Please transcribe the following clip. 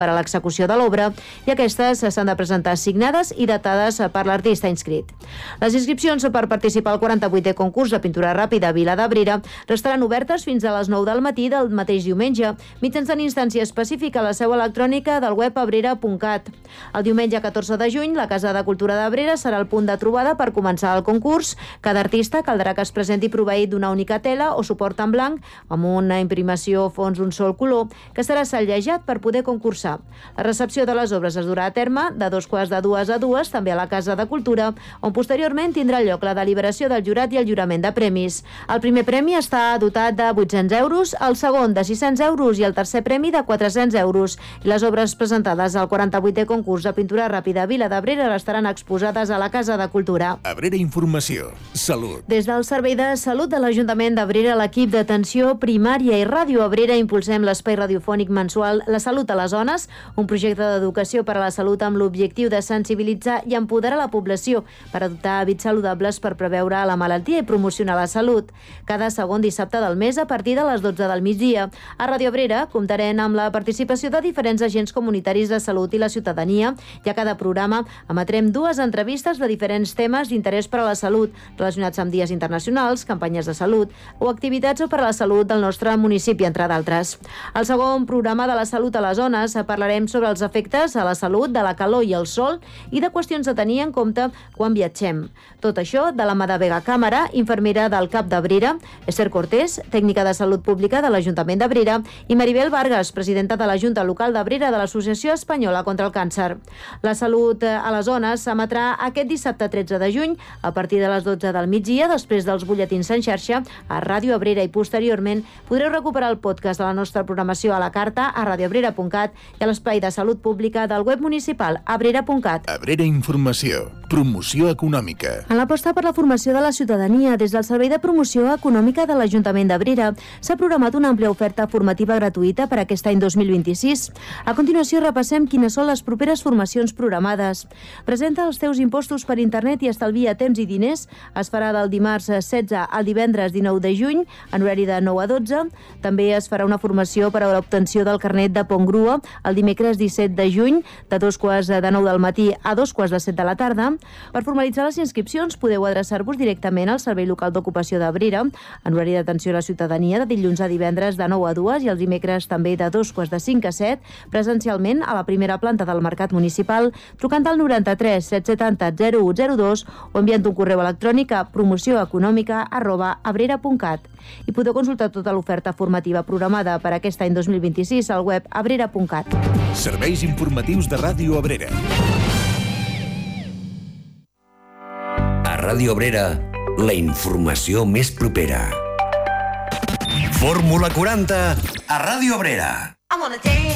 per a l'execució de l'obra i aquestes s'han de presentar signades i datades per l'artista inscrit. Les inscripcions per participar al 48è concurs de pintura ràpida Vila d'Abrera restaran obertes fins a les 9 del matí del mateix diumenge, mitjançant instància específica a la seu electrònica del web abrera.cat. El diumenge 14 de juny, la Casa de Cultura d'Abrera serà el punt de trobada per començar el concurs. Cada artista caldrà que es presenti proveït d'una única tela o suport en blanc amb una imprimació fons un sol color que serà sellejat per poder concursar. La recepció de les obres es durà a terme de 2:45 a 2, també a la Casa de Cultura, on posteriorment tindrà lloc la deliberació del jurat i el jurament de premis. El primer premi està dotat de 800 euros, el segon de 600 euros i el tercer premi de 400 euros. I les obres presentades al 48è concurs de pintura ràpida Vila d'Abrera estaran exposades a la Casa de Cultura. Abrera Informació. Salut. Des del Servei de Salut de l'Ajuntament d'Abrera, l'equip d'atenció primària i Ràdio Abrera impulsem l'espai radiofònic mensual La Salut a les Zones, un projecte d'educació per a la salut amb l'objectiu de sensibilitzar i empoderar la població per adoptar hàbits saludables per preveure la malaltia i promocionar la salut. Cada segon dissabte del mes a partir de les 12 del migdia. A Ràdio Abrera comptarem amb la participació de diferents agents comunitaris de salut i la ciutadania i a cada programa emetrem 2 entrevistes de diferents temes d'interès per a la salut relacionats amb dies internacionals, campanyes de salut o activitats per a la salut del nostre municipi, entre d'altres. Al segon programa de la salut a les zones parlarem sobre els efectes a la salut de la calor i el sol i de qüestions a tenir en compte quan viatgem. Tot això de la mà de Vega Càmera, infermera del CAP d'Abrera, Esther Cortés, tècnica de salut pública de l'Ajuntament d'Abrera, i Maribel Vargas, presidenta de la Junta Local d'Abrera de l'Associació Espanyola contra el Càncer. La salut a les zones s'emetrà aquest dissabte 13 de juny a partir de les 12 del migdia, després dels butlletins en xarxa a Ràdio Abrera, i posteriorment podreu recuperar el podcast de la nostra programació a la carta a radioabrera.cat i a l'espai de salut pública del web municipal abrera.cat. Abrera Informació. Promoció econòmica. En l'aposta per la formació de la ciutadania, des del Servei de Promoció Econòmica de l'Ajuntament d'Abrera s'ha programat una àmplia oferta formativa gratuïta per aquest any 2026. A continuació repassem quines són les properes formacions programades. Presenta els teus impostos per internet i estalvia temps i diners. Es farà del dimarts 16 al divendres 19 de juny, en horari de 9 a 12. També es farà una formació per a l'obtenció del carnet de pont grua el dimecres 17 de juny, de 2:45 del matí a 2:45 de la tarda. Per formalitzar les inscripcions podeu adreçar-vos directament al Servei Local d'Ocupació d'Abrera, en horari d'atenció a la ciutadania de dilluns a divendres de 9 a 2 i els dimecres també de 2:45 a 7, presencialment a la primera planta del Mercat Municipal, trucant al 93 770 0102 o enviant un correu electrònic a promocioeconòmica@abrera.cat. I podeu consultar tota l'oferta formativa programada per aquest any 2026 al web abrera.cat. Serveis informatius de Ràdio Abrera. A Ràdio Abrera, la informació més propera. Fórmula 40 a Ràdio Abrera.